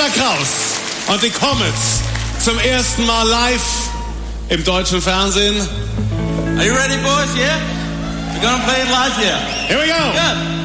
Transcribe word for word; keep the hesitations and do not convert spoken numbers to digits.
Peter Kraus und die Comets zum ersten Mal live im deutschen Fernsehen. Are you ready, boys? Yeah? We're gonna play it live here. Here we go. Yeah.